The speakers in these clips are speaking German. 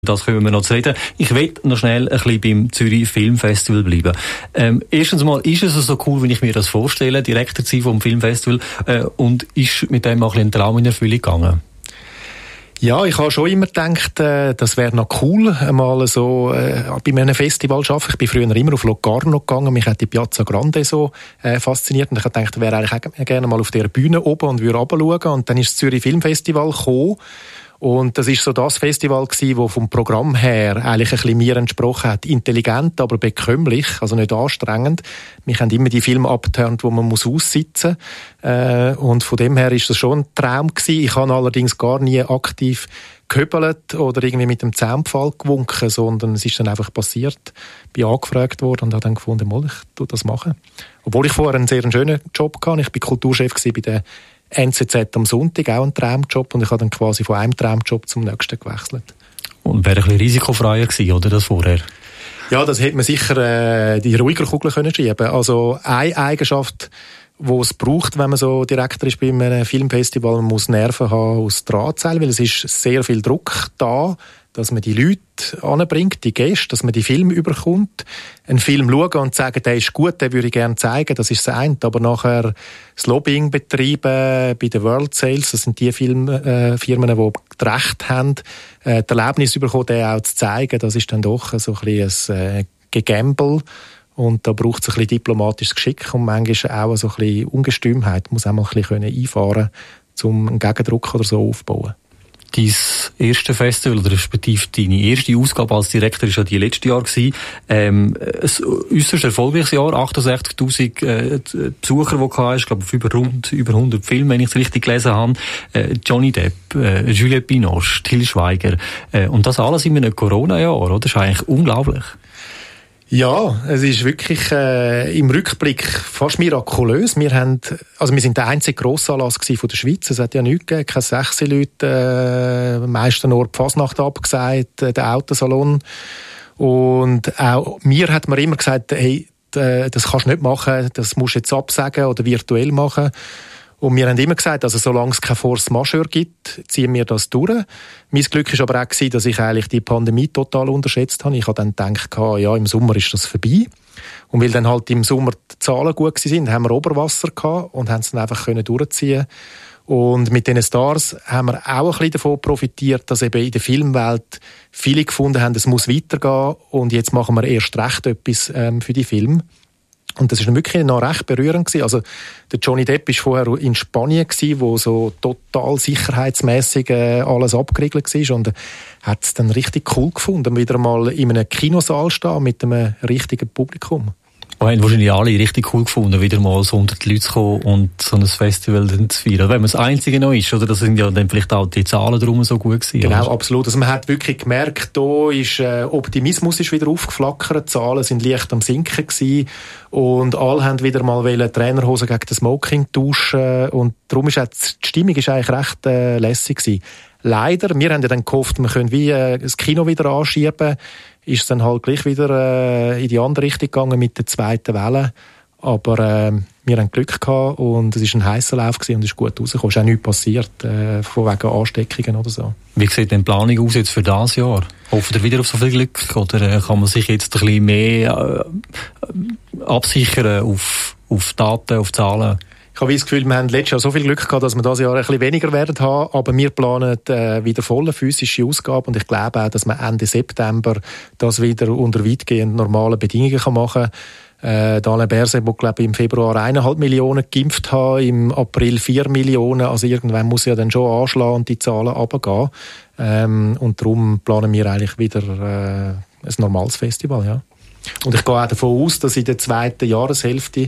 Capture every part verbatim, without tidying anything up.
Das können wir noch zu reden. Ich will noch schnell ein bisschen beim Zürich Filmfestival bleiben. Ähm, erstens mal, ist es so cool, wie ich mir das vorstelle, Direktor zu sein vom Filmfestival, äh, und ist mit dem auch ein, ein Traum in Erfüllung gegangen? Ja, ich habe schon immer gedacht, äh, das wäre noch cool, mal so äh, bei einem Festival zu arbeiten. Ich bin früher immer auf Locarno gegangen, mich hat die Piazza Grande so äh, fasziniert und ich habe gedacht, ich wäre eigentlich auch gerne mal auf der Bühne oben und würde runterschauen. Und dann ist das Zürich Filmfestival gekommen. Und das ist so das Festival gewesen, das vom Programm her eigentlich ein bisschen mir entsprochen hat. Intelligent, aber bekömmlich, also nicht anstrengend. Mich haben immer die Filme abgeturnt, wo man muss aussitzen muss. Äh, und von dem her ist das schon ein Traum gewesen. Ich habe allerdings gar nie aktiv gehöbelt oder irgendwie mit dem Zaunpfahl gewunken, sondern es ist dann einfach passiert. Ich bin angefragt worden und habe dann gefunden, mal, ich tu das machen. Obwohl ich vorher einen sehr schönen Job hatte. Ich war Kulturchef bei der N Z Z am Sonntag, auch ein Traumjob, und ich habe dann quasi von einem Traumjob zum nächsten gewechselt. Und wäre ein bisschen risikofreier gewesen, oder, das vorher? Ja, das hätte man sicher äh, die ruhiger Kugel können schieben. Also eine Eigenschaft, die es braucht, wenn man so Direktor ist bei einem Filmfestival, man muss Nerven haben aus Drahtseil, weil es ist sehr viel Druck da, dass man die Leute anbringt, die Gäste, dass man die Filme überkommt. Einen Film schauen und sagen, der ist gut, den würde ich gerne zeigen, das ist das eine. Aber nachher das Lobbying betreiben bei den World Sales, das sind die Filmfirmen, äh, die das Recht haben, äh, das Erlebnis bekommen, den auch zu zeigen, das ist dann doch so ein bisschen ein äh, Gegamble. Und da braucht es ein bisschen diplomatisches Geschick und manchmal auch so ein bisschen Ungestümheit, muss auch mal ein bisschen einfahren können, um einen Gegendruck oder so aufzubauen. Dein erste Festival, oder respektive deine erste Ausgabe als Direktor, war ja die letzte Jahr gewesen. Ähm, ein äusserst erfolgreiches Jahr, achtundsechzigtausend äh, Besucher, die du hast, ich glaube, auf über, rund, über hundert Filme, wenn ich es richtig gelesen habe. Äh, Johnny Depp, äh, Juliette Binoche, Til Schweiger. Äh, und das alles in einem Corona-Jahr, oder? Das ist eigentlich unglaublich. Ja, es ist wirklich äh, im Rückblick fast mirakulös. Wir haben, also wir sind der einzige Grossanlass von der Schweiz. Es hat ja nichts gegeben, keine sechs Leute, äh, meisten nur die Fasnacht abgesagt, äh, der Autosalon. Und auch mir hat man immer gesagt, hey, das kannst du nicht machen, das musst du jetzt absagen oder virtuell machen. Und wir haben immer gesagt, also solange es keine Force Majeure gibt, ziehen wir das durch. Mein Glück war aber auch, dass ich eigentlich die Pandemie total unterschätzt habe. Ich habe dann gedacht, ja, im Sommer ist das vorbei. Und weil dann halt im Sommer die Zahlen gut waren, haben wir Oberwasser gehabt und haben es dann einfach durchziehen. Und mit diesen Stars haben wir auch ein bisschen davon profitiert, dass eben in der Filmwelt viele gefunden haben, es muss weitergehen und jetzt machen wir erst recht etwas ähm, für die Filme. Und das war wirklich noch recht berührend gewesen. Also, der Johnny Depp war vorher in Spanien gewesen, wo so total sicherheitsmässig äh, alles abgeriegelt war. Und hat es dann richtig cool gefunden, wieder mal in einem Kinosaal stehen mit einem richtigen Publikum. Wir haben wahrscheinlich alle richtig cool gefunden, wieder mal so unter die Leute zu kommen und so ein Festival dann zu feiern. Wenn man das Einzige noch ist, oder? Das sind ja dann vielleicht auch die Zahlen drum so gut gewesen. Genau, oder? Absolut. Also man hat wirklich gemerkt, da ist, äh, Optimismus ist wieder aufgeflackert, die Zahlen sind leicht am Sinken gewesen und alle haben wieder mal wollen Trainerhosen gegen das Smoking tauschen und darum ist auch die Stimmung ist eigentlich recht äh, lässig gewesen. Leider, wir haben ja dann gehofft, wir können wie äh, das Kino wieder anschieben, ist es dann halt gleich wieder äh, in die andere Richtung gegangen mit der zweiten Welle. Aber äh, wir haben Glück gehabt und es war ein heisser Lauf gewesen und es ist gut rausgekommen. Es ist auch nichts passiert, äh, von wegen Ansteckungen oder so. Wie sieht denn die Planung aus jetzt für dieses Jahr? Hofft ihr wieder auf so viel Glück oder äh, kann man sich jetzt ein bisschen mehr äh, absichern auf, auf Daten, auf Zahlen? Ich habe das Gefühl, wir haben letztes Jahr so viel Glück gehabt, dass wir dieses Jahr ein bisschen weniger werden haben, aber wir planen äh, wieder volle physische Ausgaben und ich glaube auch, dass man Ende September das wieder unter weitgehend normalen Bedingungen kann machen kann. Äh, Alain Berset, der glaube ich im Februar eineinhalb Millionen geimpft hat, im April vier Millionen, also irgendwann muss ja dann schon anschlagen und die Zahlen runtergehen. Ähm, und darum planen wir eigentlich wieder äh, ein normales Festival, ja. Und ich gehe auch davon aus, dass in der zweiten Jahreshälfte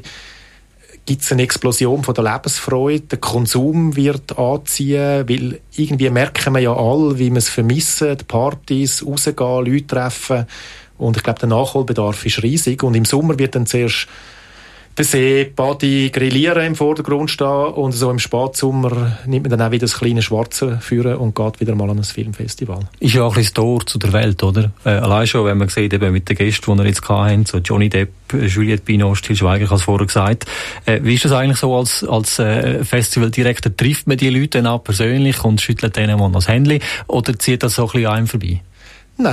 gibt es eine Explosion von der Lebensfreude, der Konsum wird anziehen, weil irgendwie merken wir ja alle, wie wir es vermissen, die Partys, rausgehen, Leute treffen und ich glaube, der Nachholbedarf ist riesig und im Sommer wird dann zuerst der See, Party, Grillieren im Vordergrund stehen und so im Spätsommer nimmt man dann auch wieder das kleine Schwarze führen und geht wieder mal an ein Filmfestival. Ist ja auch ein bisschen das Tor zu der Welt, oder? Äh, allein schon, wenn man sieht, eben mit den Gästen, die wir jetzt hatten, so Johnny Depp, Juliette Binoche, Til Schweiger, ich habe es vorher gesagt. Äh, wie ist das eigentlich so als, als äh, Festivaldirektor? Trifft man die Leute dann auch persönlich und schüttelt denen mal das Händchen oder zieht das so ein bisschen einem vorbei?